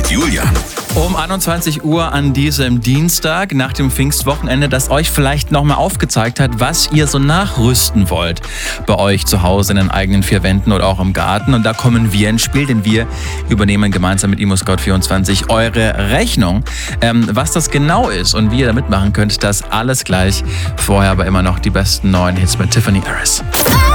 Julian. Um 21 Uhr an diesem Dienstag nach dem Pfingstwochenende, das euch vielleicht nochmal aufgezeigt hat, was ihr so nachrüsten wollt. Bei euch zu Hause in den eigenen vier Wänden oder auch im Garten. Und da kommen wir ins Spiel, denn wir übernehmen gemeinsam mit ImmoScout24 eure Rechnung. Was das genau ist und wie ihr da mitmachen könnt, das alles gleich. Vorher aber immer noch die besten neuen Hits mit Tiffany Harris.